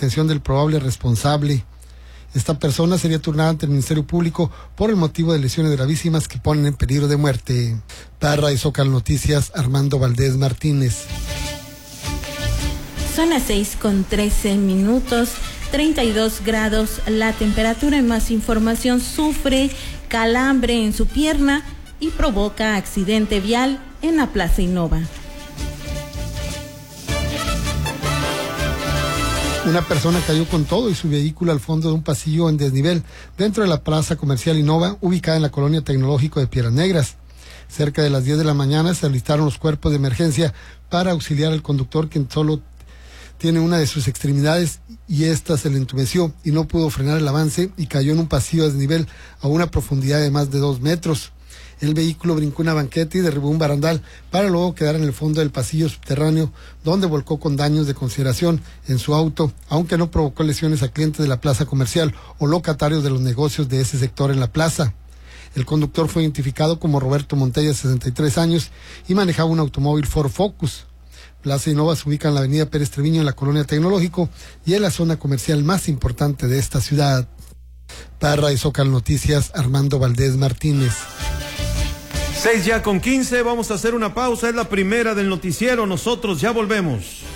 detención del probable responsable. Esta persona sería turnada ante el Ministerio Público por el motivo de lesiones gravísimas que ponen en peligro de muerte. Para Radio Zócalo Noticias, Armando Valdés Martínez. Son las 6:13, 32 grados la temperatura. En más información, sufre calambre en su pierna y provoca accidente vial en la Plaza Innova. Una persona cayó con todo y su vehículo al fondo de un pasillo en desnivel dentro de la Plaza Comercial Innova, ubicada en la Colonia Tecnológico de Piedras Negras. Cerca de las 10 de la mañana se alistaron los cuerpos de emergencia para auxiliar al conductor, quien solo tiene una de sus extremidades y esta se le entumeció y no pudo frenar el avance y cayó en un pasillo a desnivel a una profundidad de más de 2 metros. El vehículo brincó una banqueta y derribó un barandal para luego quedar en el fondo del pasillo subterráneo, donde volcó con daños de consideración en su auto, aunque no provocó lesiones a clientes de la plaza comercial o locatarios de los negocios de ese sector en la plaza. El conductor fue identificado como Roberto Montoya, 63 años, y manejaba un automóvil Ford Focus. Plaza Innova se ubica en la avenida Pérez Treviño, en la Colonia Tecnológico, y es la zona comercial más importante de esta ciudad. Para Radio Zócalo Noticias, Armando Valdés Martínez. 6:15, vamos a hacer una pausa, es la primera del noticiero, nosotros ya volvemos.